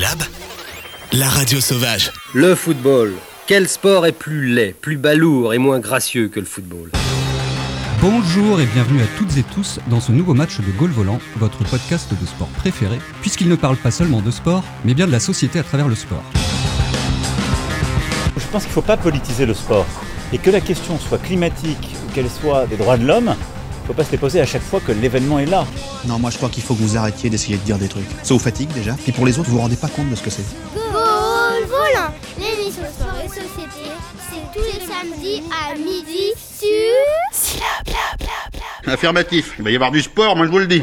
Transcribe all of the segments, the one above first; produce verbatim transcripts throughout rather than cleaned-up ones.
Lab, la radio sauvage. Le football. Quel sport est plus laid, plus balourd et moins gracieux que le football ? Bonjour et bienvenue à toutes et tous dans ce nouveau match de Goal Volant, votre podcast de sport préféré, puisqu'il ne parle pas seulement de sport, mais bien de la société à travers le sport. Je pense qu'il ne faut pas politiser le sport. Et que la question soit climatique ou qu'elle soit des droits de l'homme, il ne faut pas se les poser à chaque fois que l'événement est là. Non, moi je crois qu'il faut que vous arrêtiez d'essayer de dire des trucs. Ça vous fatigue déjà. Et pour les autres, vous vous rendez pas compte de ce que c'est. Goal Volant, l'émission Sport et Société, c'est tous les samedis à midi sur... Syllab, lab, lab, lab. Affirmatif, il va y avoir du sport, moi je vous le dis.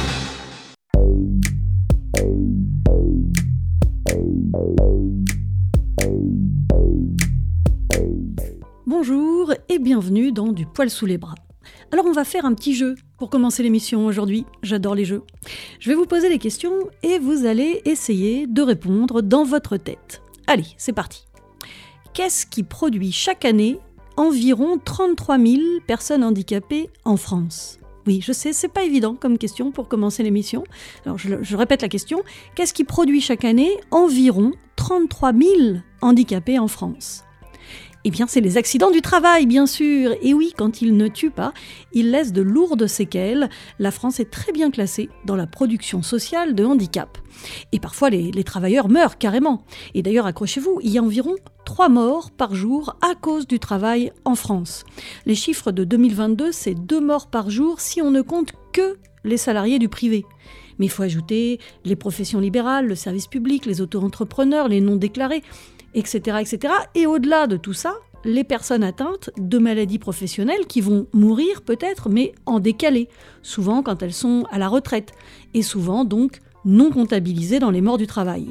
Bonjour et bienvenue dans Du poil sous les bras. Alors on va faire un petit jeu pour commencer l'émission aujourd'hui, j'adore les jeux. Je vais vous poser les questions et vous allez essayer de répondre dans votre tête. Allez, c'est parti. Qu'est-ce qui produit chaque année environ trente-trois mille personnes handicapées en France ? Oui, je sais, c'est pas évident comme question pour commencer l'émission. Alors je, je répète la question. Qu'est-ce qui produit chaque année environ trente-trois mille handicapés en France ? Eh bien, c'est les accidents du travail, bien sûr. Et oui, quand ils ne tuent pas, ils laissent de lourdes séquelles. La France est très bien classée dans la production sociale de handicap. Et parfois, les, les travailleurs meurent carrément. Et d'ailleurs, accrochez-vous, il y a environ trois morts par jour à cause du travail en France. Les chiffres de deux mille vingt-deux, c'est deux morts par jour si on ne compte que les salariés du privé. Mais il faut ajouter les professions libérales, le service public, les auto-entrepreneurs, les non-déclarés, et cetera, et cetera. Et au-delà de tout ça, les personnes atteintes de maladies professionnelles qui vont mourir peut-être, mais en décalé, souvent quand elles sont à la retraite, et souvent donc non comptabilisées dans les morts du travail.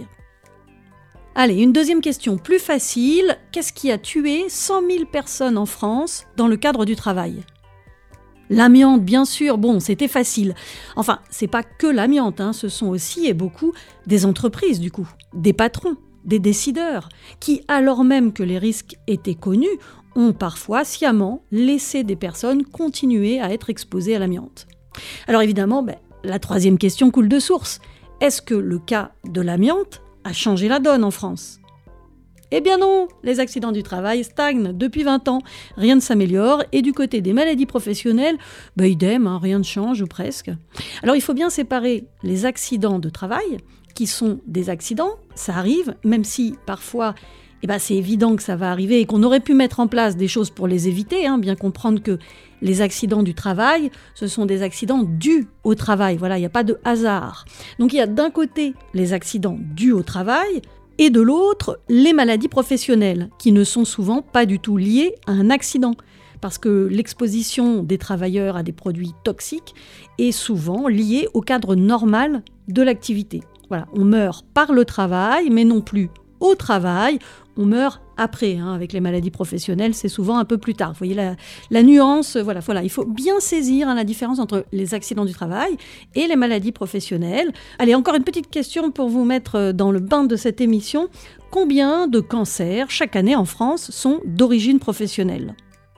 Allez, une deuxième question plus facile. Qu'est-ce qui a tué cent mille personnes en France dans le cadre du travail ? L'amiante, bien sûr, bon, c'était facile. Enfin, c'est pas que l'amiante, hein, ce sont aussi et beaucoup des entreprises du coup, des patrons, des décideurs, qui, alors même que les risques étaient connus, ont parfois sciemment laissé des personnes continuer à être exposées à l'amiante. Alors évidemment, ben, la troisième question coule de source. Est-ce que le cas de l'amiante a changé la donne en France ? Eh bien non, les accidents du travail stagnent depuis vingt ans, rien ne s'améliore, et du côté des maladies professionnelles, ben idem, hein, rien ne change ou presque. Alors il faut bien séparer les accidents de travail, qui sont des accidents, ça arrive, même si parfois eh ben, c'est évident que ça va arriver et qu'on aurait pu mettre en place des choses pour les éviter, hein, bien comprendre que les accidents du travail, ce sont des accidents dus au travail, voilà, il n'y a pas de hasard. Donc il y a d'un côté les accidents dus au travail et de l'autre les maladies professionnelles, qui ne sont souvent pas du tout liées à un accident. Parce que l'exposition des travailleurs à des produits toxiques est souvent liée au cadre normal de l'activité. Voilà, on meurt par le travail, mais non plus au travail. On meurt après, hein, avec les maladies professionnelles, c'est souvent un peu plus tard. Vous voyez la, la nuance, voilà, voilà. Il faut bien saisir hein, la différence entre les accidents du travail et les maladies professionnelles. Allez, encore une petite question pour vous mettre dans le bain de cette émission. Combien de cancers chaque année en France sont d'origine professionnelle ?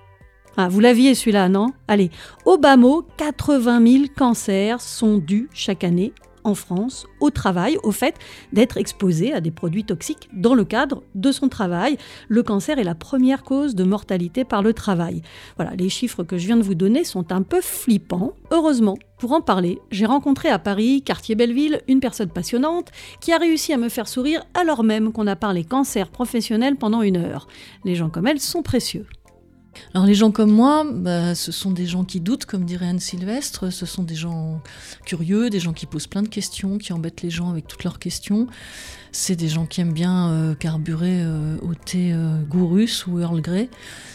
Ah, vous l'aviez celui-là, non ? Allez, au bas mot, quatre-vingt mille cancers sont dus chaque année en France au travail, au fait d'être exposé à des produits toxiques dans le cadre de son travail. Le cancer est la première cause de mortalité par le travail. Voilà, les chiffres que je viens de vous donner sont un peu flippants. Heureusement, pour en parler, j'ai rencontré à Paris, quartier Belleville, une personne passionnante qui a réussi à me faire sourire alors même qu'on a parlé cancer professionnel pendant une heure. Les gens comme elle sont précieux. Alors les gens comme moi, bah, ce sont des gens qui doutent, comme dirait Anne Sylvestre, ce sont des gens curieux, des gens qui posent plein de questions, qui embêtent les gens avec toutes leurs questions. C'est des gens qui aiment bien euh, carburer euh, au thé euh, Gourus ou Earl Grey.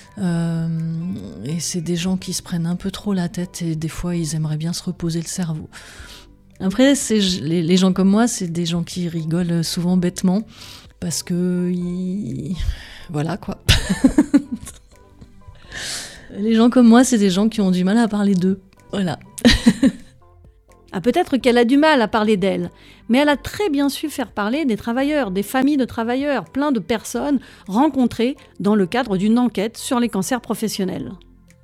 Euh, et c'est des gens qui se prennent un peu trop la tête et des fois ils aimeraient bien se reposer le cerveau. Après, c'est, les, les gens comme moi, c'est des gens qui rigolent souvent bêtement parce que... Ils... Voilà quoi. Les gens comme moi, c'est des gens qui ont du mal à parler d'eux. Voilà. Ah, peut-être qu'elle a du mal à parler d'elle, mais elle a très bien su faire parler des travailleurs, des familles de travailleurs, plein de personnes rencontrées dans le cadre d'une enquête sur les cancers professionnels.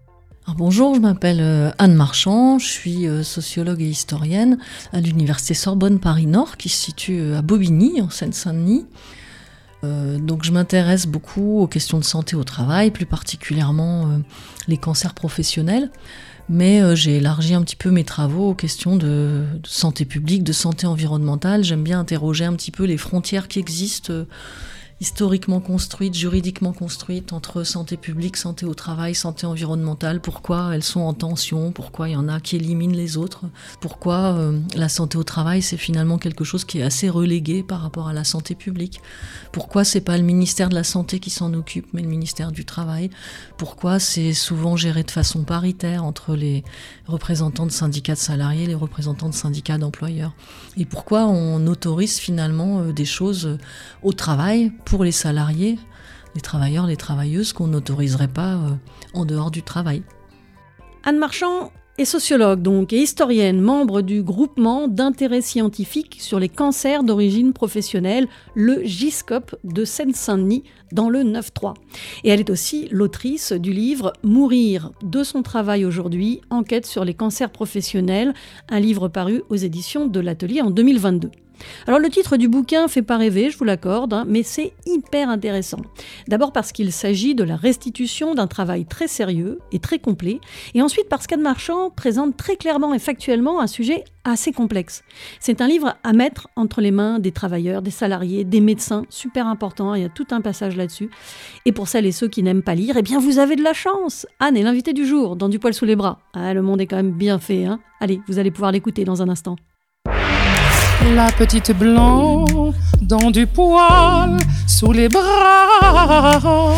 Alors bonjour, je m'appelle Anne Marchand, je suis sociologue et historienne à l'université Sorbonne Paris-Nord qui se situe à Bobigny, en Seine-Saint-Denis. Euh, donc je m'intéresse beaucoup aux questions de santé au travail, plus particulièrement euh, les cancers professionnels, mais euh, j'ai élargi un petit peu mes travaux aux questions de, de santé publique, de santé environnementale. J'aime bien interroger un petit peu les frontières qui existent euh, historiquement construites, juridiquement construites entre santé publique, santé au travail, santé environnementale, pourquoi elles sont en tension, pourquoi il y en a qui éliminent les autres, pourquoi euh, la santé au travail c'est finalement quelque chose qui est assez relégué par rapport à la santé publique, pourquoi c'est pas le ministère de la Santé qui s'en occupe mais le ministère du Travail, pourquoi c'est souvent géré de façon paritaire entre les représentants de syndicats de salariés et les représentants de syndicats d'employeurs, et pourquoi on autorise finalement euh, des choses euh, au travail pour les salariés, les travailleurs, les travailleuses qu'on n'autoriserait pas euh, en dehors du travail. Anne Marchand est sociologue donc et historienne, membre du groupement d'intérêt scientifique sur les cancers d'origine professionnelle, le GISCOP de Seine-Saint-Denis, dans le neuf trois. Et elle est aussi l'autrice du livre « Mourir de son travail aujourd'hui, enquête sur les cancers professionnels », un livre paru aux éditions de l'Atelier en deux mille vingt-deux. Alors le titre du bouquin fait pas rêver, je vous l'accorde, hein, mais c'est hyper intéressant. D'abord parce qu'il s'agit de la restitution d'un travail très sérieux et très complet, et ensuite parce qu'Anne Marchand présente très clairement et factuellement un sujet assez complexe. C'est un livre à mettre entre les mains des travailleurs, des salariés, des médecins, super important, il y a tout un passage là-dessus. Et pour celles et ceux qui n'aiment pas lire, eh bien vous avez de la chance. Anne est l'invitée du jour dans Du poil sous les bras. Ah, le monde est quand même bien fait, hein. Allez, vous allez pouvoir l'écouter dans un instant. La petite blonde dans du poil sous les bras.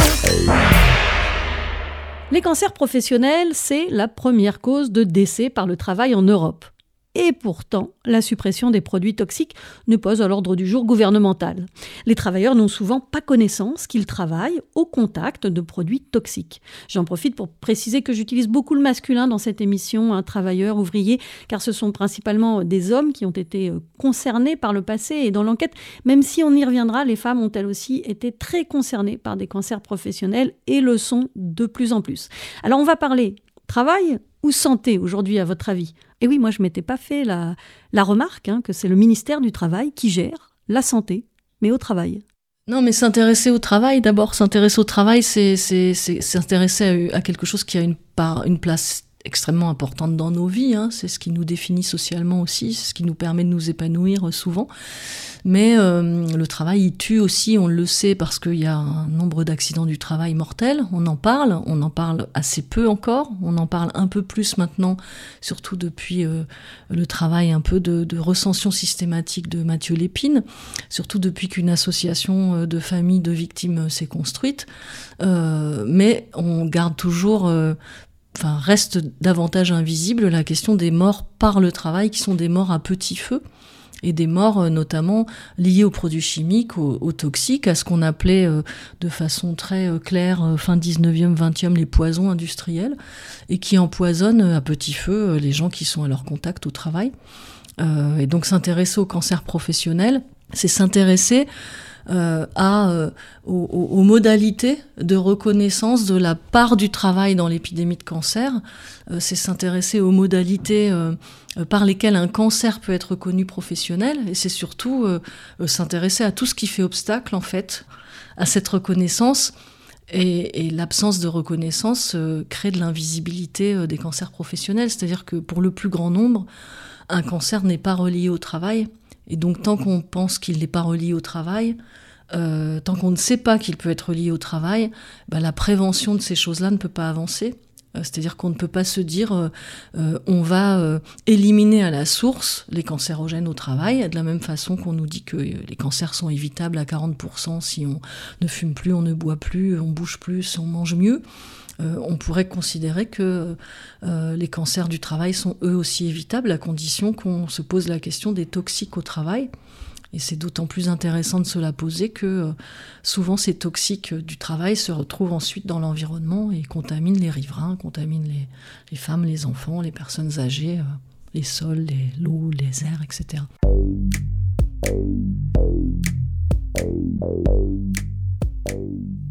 Les cancers professionnels, c'est la première cause de décès par le travail en Europe. Et pourtant, la suppression des produits toxiques n'est pas à l'ordre du jour gouvernemental. Les travailleurs n'ont souvent pas connaissance qu'ils travaillent au contact de produits toxiques. J'en profite pour préciser que j'utilise beaucoup le masculin dans cette émission, un travailleur, ouvrier, car ce sont principalement des hommes qui ont été concernés par le passé. Et dans l'enquête, même si on y reviendra, les femmes ont elles aussi été très concernées par des cancers professionnels et le sont de plus en plus. Alors on va parler travail ou santé aujourd'hui à votre avis ? Et oui, moi je ne m'étais pas fait la, la remarque hein, que c'est le ministère du Travail qui gère la santé, mais au travail. Non, mais s'intéresser au travail, d'abord, s'intéresser au travail, c'est, c'est, c'est s'intéresser à, à quelque chose qui a une, part, une place extrêmement importante dans nos vies, hein. C'est ce qui nous définit socialement aussi, c'est ce qui nous permet de nous épanouir souvent. Mais euh, le travail, il tue aussi, on le sait, parce qu'il y a un nombre d'accidents du travail mortels. On en parle, on en parle assez peu encore. On en parle un peu plus maintenant, surtout depuis euh, le travail un peu de, de recension systématique de Mathieu Lépine, surtout depuis qu'une association de familles de victimes s'est construite. Euh, mais on garde toujours... Euh, Enfin, reste davantage invisible la question des morts par le travail, qui sont des morts à petit feu, et des morts euh, notamment liées aux produits chimiques, aux, aux toxiques, à ce qu'on appelait euh, de façon très euh, claire, euh, fin dix-neuvième, vingtième, les poisons industriels, et qui empoisonnent euh, à petit feu euh, les gens qui sont à leur contact au travail. Euh, et donc s'intéresser au cancer professionnel, c'est s'intéresser Euh, à, euh, aux, aux modalités de reconnaissance de la part du travail dans l'épidémie de cancer. Euh, c'est s'intéresser aux modalités euh, par lesquelles un cancer peut être reconnu professionnel, et c'est surtout euh, euh, s'intéresser à tout ce qui fait obstacle, en fait, à cette reconnaissance. Et, et l'absence de reconnaissance euh, crée de l'invisibilité euh, des cancers professionnels, c'est-à-dire que pour le plus grand nombre, un cancer n'est pas relié au travail. Et donc, tant qu'on pense qu'il n'est pas relié au travail, euh, tant qu'on ne sait pas qu'il peut être relié au travail, bah, la prévention de ces choses-là ne peut pas avancer. Euh, c'est-à-dire qu'on ne peut pas se dire euh, euh, on va euh, éliminer à la source les cancérogènes au travail, de la même façon qu'on nous dit que les cancers sont évitables à quarante pour cent si on ne fume plus, on ne boit plus, on bouge plus, on mange mieux. Euh, on pourrait considérer que euh, les cancers du travail sont eux aussi évitables à condition qu'on se pose la question des toxiques au travail. Et c'est d'autant plus intéressant de se la poser que euh, souvent ces toxiques du travail se retrouvent ensuite dans l'environnement et contaminent les riverains, contaminent les, les femmes, les enfants, les personnes âgées, euh, les sols, les, l'eau, les airs, et cetera.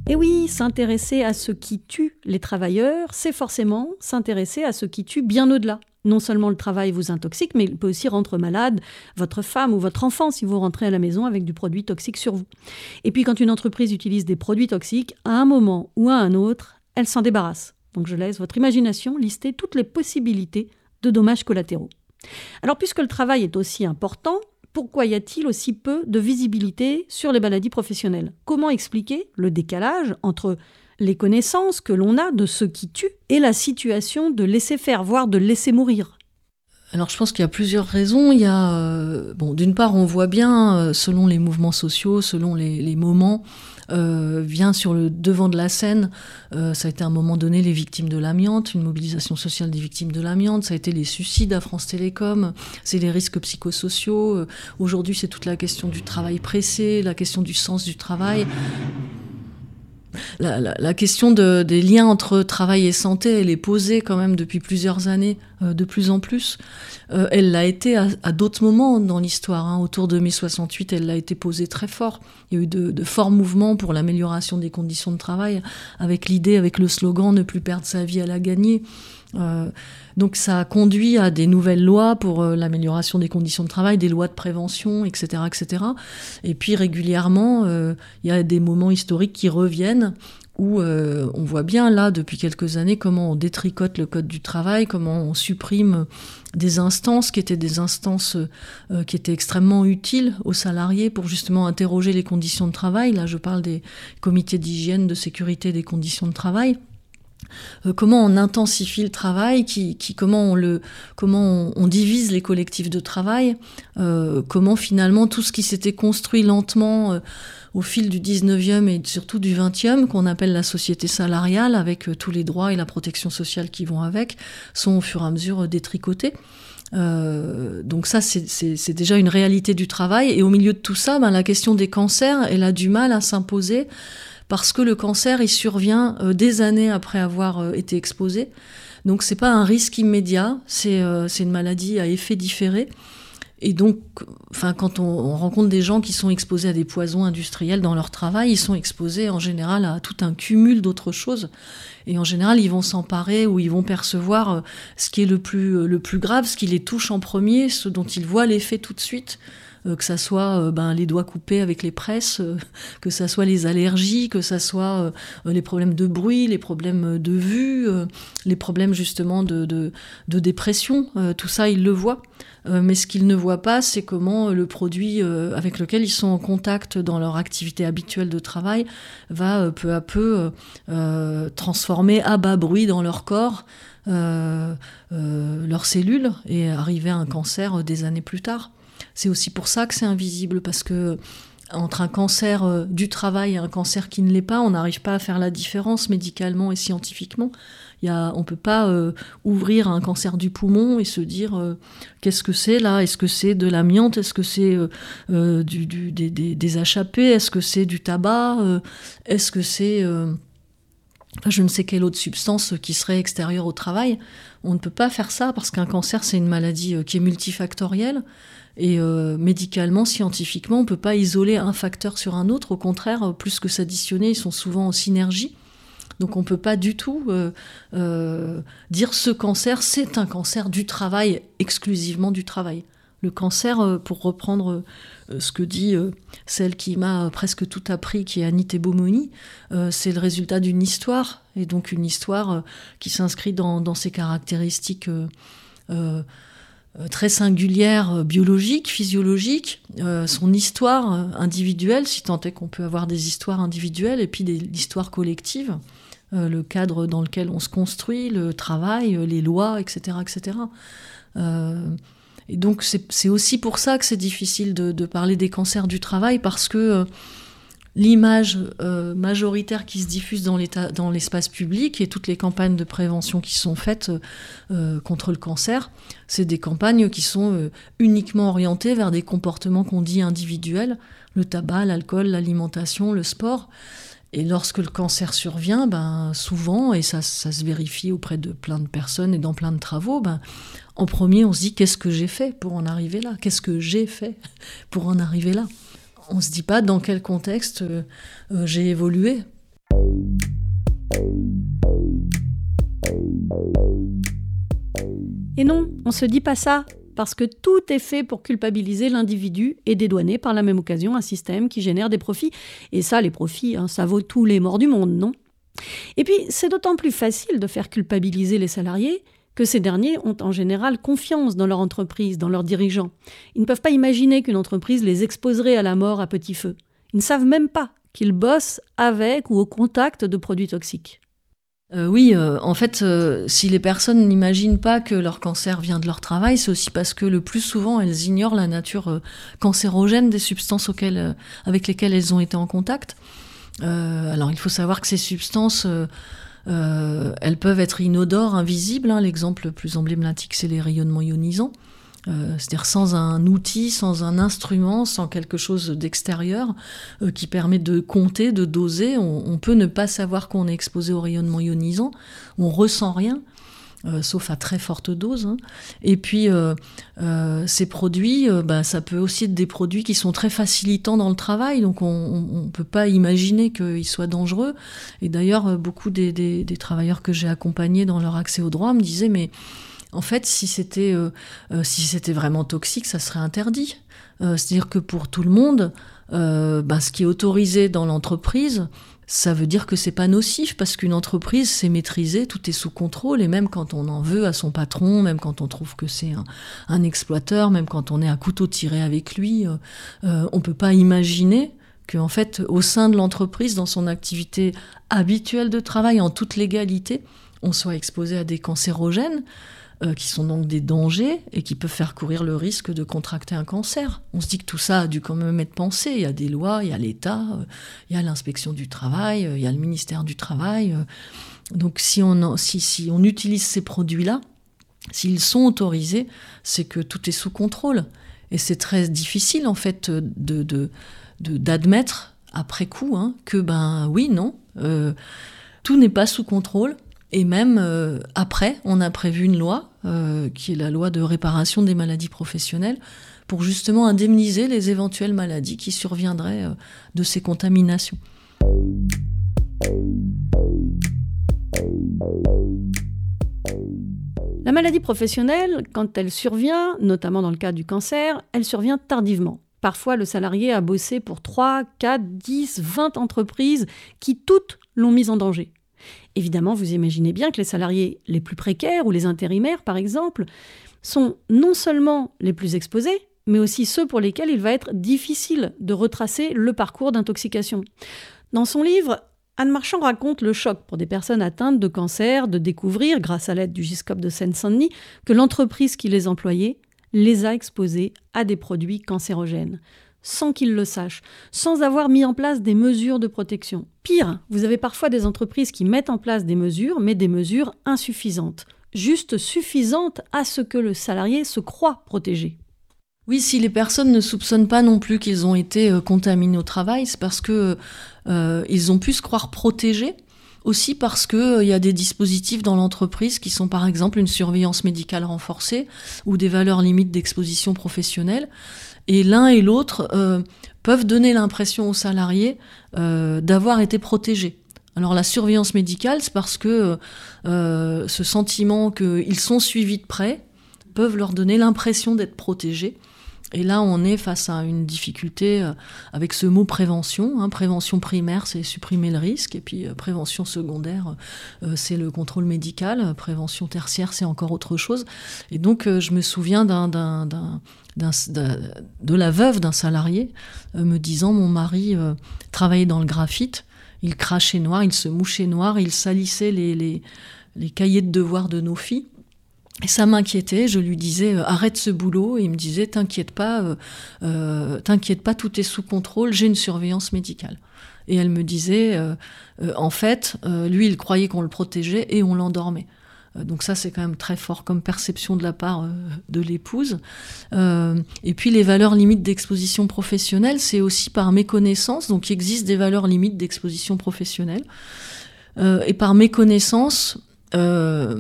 Et oui, s'intéresser à ce qui tue les travailleurs, c'est forcément s'intéresser à ce qui tue bien au-delà. Non seulement le travail vous intoxique, mais il peut aussi rendre malade votre femme ou votre enfant si vous rentrez à la maison avec du produit toxique sur vous. Et puis quand une entreprise utilise des produits toxiques, à un moment ou à un autre, elle s'en débarrasse. Donc je laisse votre imagination lister toutes les possibilités de dommages collatéraux. Alors puisque le travail est aussi important, pourquoi y a-t-il aussi peu de visibilité sur les maladies professionnelles ? Comment expliquer le décalage entre les connaissances que l'on a de ce qui tue et la situation de laisser faire, voire de laisser mourir? Alors je pense qu'il y a plusieurs raisons. Il y a, euh, bon, d'une part, on voit bien, euh, selon les mouvements sociaux, selon les, les moments, euh, vient sur le devant de la scène. Euh, ça a été à un moment donné les victimes de l'amiante, une mobilisation sociale des victimes de l'amiante. Ça a été les suicides à France Télécom, c'est les risques psychosociaux. Euh, aujourd'hui, c'est toute la question du travail pressé, la question du sens du travail. La, la, la question de, des liens entre travail et santé, elle est posée quand même depuis plusieurs années, euh, de plus en plus. Euh, elle l'a été à, à d'autres moments dans l'histoire. Hein. Autour de mai soixante-huit, elle l'a été posée très fort. Il y a eu de, de forts mouvements pour l'amélioration des conditions de travail, avec l'idée, avec le slogan « Ne plus perdre sa vie à la gagner ». Euh, donc ça a conduit à des nouvelles lois pour euh, l'amélioration des conditions de travail, des lois de prévention, et cetera, et cetera. Et puis régulièrement, euh, il y a des moments historiques qui reviennent où euh, on voit bien là, depuis quelques années, comment on détricote le code du travail, comment on supprime des instances qui étaient des instances euh, qui étaient extrêmement utiles aux salariés pour justement interroger les conditions de travail. Là, je parle des comités d'hygiène, de sécurité des conditions de travail. Euh, comment on intensifie le travail, qui, qui, comment, on, le, comment on, on divise les collectifs de travail, euh, comment finalement tout ce qui s'était construit lentement euh, au fil du dix-neuvième et surtout du vingtième, qu'on appelle la société salariale, avec euh, tous les droits et la protection sociale qui vont avec, sont au fur et à mesure détricotés. Euh, donc ça, c'est, c'est, c'est déjà une réalité du travail. Et au milieu de tout ça, ben, la question des cancers, elle a du mal à s'imposer, parce que le cancer, il survient euh, des années après avoir euh, été exposé. Donc c'est pas un risque immédiat, c'est, euh, c'est une maladie à effet différé. Et donc, enfin, quand on, on rencontre des gens qui sont exposés à des poisons industriels dans leur travail, ils sont exposés en général à tout un cumul d'autres choses. Et en général, ils vont s'emparer ou ils vont percevoir euh, ce qui est le plus, euh, le plus grave, ce qui les touche en premier, ce dont ils voient l'effet tout de suite. Euh, que ça soit euh, ben, les doigts coupés avec les presses, euh, que ça soit les allergies, que ça soit euh, les problèmes de bruit, les problèmes de vue, euh, les problèmes justement de, de, de dépression. Euh, tout ça, ils le voient. Euh, mais ce qu'ils ne voient pas, c'est comment le produit euh, avec lequel ils sont en contact dans leur activité habituelle de travail va euh, peu à peu euh, euh, transformer à bas bruit dans leur corps euh, euh, leurs cellules et arriver à un cancer euh, des années plus tard. C'est aussi pour ça que c'est invisible, parce que entre un cancer euh, du travail et un cancer qui ne l'est pas, on n'arrive pas à faire la différence médicalement et scientifiquement. Il y a, on ne peut pas euh, ouvrir un cancer du poumon et se dire euh, qu'est-ce que c'est là ? Est-ce que c'est de l'amiante ? Est-ce que c'est euh, euh, du, du, des, des, des H A P ? Est-ce que c'est du tabac ? euh, Est-ce que c'est euh, enfin, je ne sais quelle autre substance qui serait extérieure au travail ? On ne peut pas faire ça parce qu'un cancer, c'est une maladie euh, qui est multifactorielle. Et euh, médicalement, scientifiquement, on ne peut pas isoler un facteur sur un autre. Au contraire, plus que s'additionner, ils sont souvent en synergie. Donc on ne peut pas du tout euh, euh, dire ce cancer, c'est un cancer du travail, exclusivement du travail. Le cancer, euh, pour reprendre euh, ce que dit euh, celle qui m'a presque tout appris, qui est Annie Thébaumoni, euh, c'est le résultat d'une histoire, et donc une histoire euh, qui s'inscrit dans, dans ses caractéristiques euh, euh, très singulière, biologique, physiologique, euh, son histoire individuelle, si tant est qu'on peut avoir des histoires individuelles, et puis des histoires collectives, euh, le cadre dans lequel on se construit, le travail, les lois, et cetera, et cetera. Euh, et donc c'est, c'est aussi pour ça que c'est difficile de, de parler des cancers du travail, parce que euh, l'image euh, majoritaire qui se diffuse dans, l'état, dans l'espace public et toutes les campagnes de prévention qui sont faites euh, contre le cancer, c'est des campagnes qui sont euh, uniquement orientées vers des comportements qu'on dit individuels, le tabac, l'alcool, l'alimentation, le sport. Et lorsque le cancer survient, ben, souvent, et ça, ça se vérifie auprès de plein de personnes et dans plein de travaux, ben, en premier on se dit qu'est-ce que j'ai fait pour en arriver là ? Qu'est-ce que j'ai fait pour en arriver là ? On ne se dit pas dans quel contexte euh, j'ai évolué. Et non, on se dit pas ça, parce que tout est fait pour culpabiliser l'individu et dédouaner par la même occasion un système qui génère des profits. Et ça, les profits, hein, ça vaut tous les morts du monde, non ? Et puis, c'est d'autant plus facile de faire culpabiliser les salariés que ces derniers ont en général confiance dans leur entreprise, dans leurs dirigeants. Ils ne peuvent pas imaginer qu'une entreprise les exposerait à la mort à petit feu. Ils ne savent même pas qu'ils bossent avec ou au contact de produits toxiques. Euh, oui, euh, en fait, euh, si les personnes n'imaginent pas que leur cancer vient de leur travail, c'est aussi parce que le plus souvent, elles ignorent la nature euh, cancérogène des substances auxquelles, euh, avec lesquelles elles ont été en contact. Euh, alors, il faut savoir que ces substances, euh, euh, elles peuvent être inodores, invisibles. Hein. L'exemple le plus emblématique, c'est les rayonnements ionisants. Euh, c'est-à-dire sans un outil, sans un instrument, sans quelque chose d'extérieur euh, qui permet de compter, de doser. On, on peut ne pas savoir qu'on est exposé au rayonnement ionisant, on ressent rien, euh, sauf à très forte dose. Hein. Et puis, euh, euh, ces produits, euh, bah, ça peut aussi être des produits qui sont très facilitants dans le travail, donc on ne peut pas imaginer qu'ils soient dangereux. Et d'ailleurs, beaucoup des, des, des travailleurs que j'ai accompagnés dans leur accès au droit me disaient « mais en fait, si c'était, euh, euh, si c'était vraiment toxique, ça serait interdit. Euh, c'est-à-dire que pour tout le monde, euh, ben, ce qui est autorisé dans l'entreprise, ça veut dire que c'est pas nocif, parce qu'une entreprise, c'est maîtrisé, tout est sous contrôle, et même quand on en veut à son patron, même quand on trouve que c'est un, un exploiteur, même quand on est à couteau tiré avec lui, euh, euh, on peut pas imaginer qu'en fait, au sein de l'entreprise, dans son activité habituelle de travail, en toute légalité, on soit exposé à des cancérogènes, Euh, qui sont donc des dangers et qui peuvent faire courir le risque de contracter un cancer. On se dit que tout ça a dû quand même être pensé. Il y a des lois, il y a l'État, euh, il y a l'inspection du travail, euh, il y a le ministère du Travail. Euh. Donc si on, en, si, si on utilise ces produits-là, s'ils sont autorisés, c'est que tout est sous contrôle. Et c'est très difficile, en fait, de, de, de, d'admettre, après coup, hein, que, ben oui, non, euh, tout n'est pas sous contrôle. Et même euh, après, on a prévu une loi, euh, qui est la loi de réparation des maladies professionnelles, pour justement indemniser les éventuelles maladies qui surviendraient euh, de ces contaminations. La maladie professionnelle, quand elle survient, notamment dans le cas du cancer, elle survient tardivement. Parfois, le salarié a bossé pour trois, quatre, dix, vingt entreprises qui toutes l'ont mis en danger. Évidemment, vous imaginez bien que les salariés les plus précaires ou les intérimaires, par exemple, sont non seulement les plus exposés, mais aussi ceux pour lesquels il va être difficile de retracer le parcours d'intoxication. Dans son livre, Anne Marchand raconte le choc pour des personnes atteintes de cancer de découvrir, grâce à l'aide du Giscop de Seine-Saint-Denis, que l'entreprise qui les employait les a exposés à des produits cancérogènes, sans qu'ils le sachent, sans avoir mis en place des mesures de protection. Pire, vous avez parfois des entreprises qui mettent en place des mesures, mais des mesures insuffisantes, juste suffisantes à ce que le salarié se croit protégé. Oui, si les personnes ne soupçonnent pas non plus qu'ils ont été euh, contaminés au travail, c'est parce que euh, ils ont pu se croire protégés, aussi parce qu'il euh, y a des dispositifs dans l'entreprise qui sont par exemple une surveillance médicale renforcée ou des valeurs limites d'exposition professionnelle. Et l'un et l'autre euh, peuvent donner l'impression aux salariés euh, d'avoir été protégés. Alors la surveillance médicale, c'est parce que euh, ce sentiment qu'ils sont suivis de près peuvent leur donner l'impression d'être protégés. Et là, on est face à une difficulté euh, avec ce mot prévention. Hein. Prévention primaire, c'est supprimer le risque. Et puis euh, prévention secondaire, euh, c'est le contrôle médical. Prévention tertiaire, c'est encore autre chose. Et donc, euh, je me souviens d'un, d'un, d'un, d'un, d'un, de la veuve d'un salarié euh, me disant « Mon mari euh, travaillait dans le graphite, il crachait noir, il se mouchait noir, il salissait les, les, les cahiers de devoirs de nos filles. » Et ça m'inquiétait, je lui disais euh, « arrête ce boulot » et il me disait « t'inquiète pas, euh, euh, t'inquiète pas, tout est sous contrôle, j'ai une surveillance médicale ». Et elle me disait euh, euh, en fait, euh, lui il croyait qu'on le protégeait et on l'endormait. Euh, donc ça c'est quand même très fort comme perception de la part euh, de l'épouse. Euh, et puis les valeurs limites d'exposition professionnelle, c'est aussi par méconnaissance, donc il existe des valeurs limites d'exposition professionnelle. Euh, et par méconnaissance, Euh,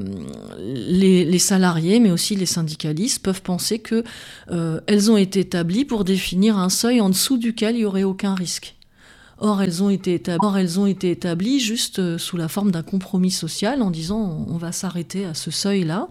les, les salariés, mais aussi les syndicalistes, peuvent penser que euh, elles ont été établies pour définir un seuil en dessous duquel il n'y aurait aucun risque. Or, elles ont été établies, Or, elles ont été établies juste sous la forme d'un compromis social en disant on va s'arrêter à ce seuil-là.